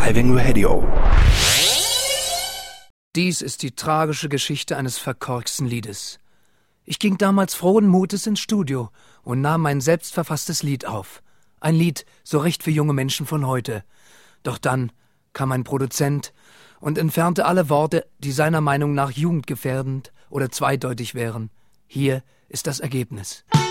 Diving Radio. Dies ist die tragische Geschichte eines verkorksten Liedes. Ich ging damals frohen Mutes ins Studio und nahm mein selbstverfasstes Lied auf. Ein Lied, so recht für junge Menschen von heute. Doch dann kam ein Produzent und entfernte alle Worte, die seiner Meinung nach jugendgefährdend oder zweideutig wären. Hier ist das Ergebnis.